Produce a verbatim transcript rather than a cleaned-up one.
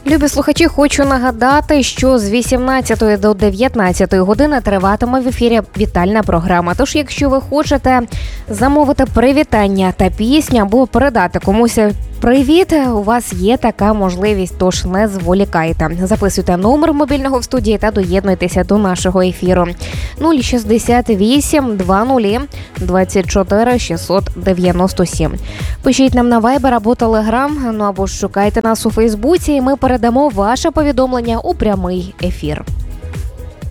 Любі слухачі, хочу нагадати, що з вісімнадцятої до дев'ятнадцятої години триватиме в ефірі вітальна програма. Тож, якщо ви хочете замовити привітання та пісню або передати комусь привіт, у вас є така можливість, тож не зволікайте. Записуйте номер мобільного в студії та доєднуйтеся до нашого ефіру. нуль шістдесят вісім двадцять двадцять чотири шістсот дев'яносто сім. Пишіть нам на Viber або Telegram, ну або ж шукайте нас у Фейсбуці, і ми передамо ваше повідомлення у прямий ефір.